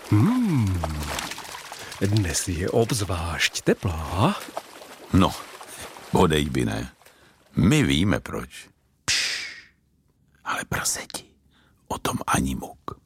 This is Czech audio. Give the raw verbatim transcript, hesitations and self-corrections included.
Hmm. Dnes je obzvlášť teplá. No, bodej by ne. My víme proč. Pš, ale praseti, o tom ani muk.